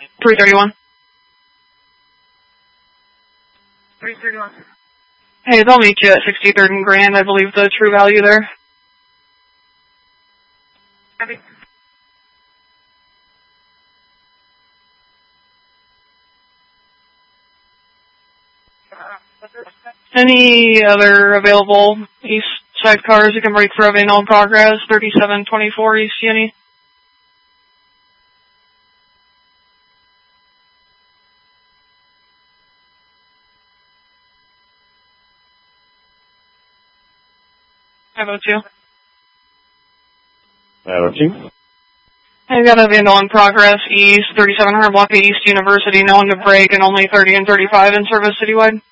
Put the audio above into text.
331. 331. Hey, they'll meet you at 63rd and Grand, I believe the true value there. Copy. Any other available east side cars you can break through in all progress? 3724 East Uni. I vote you. I vote you. I've got a vandal in progress east, 3700 block of East University, no one to break, and only 30 and 35 in service citywide.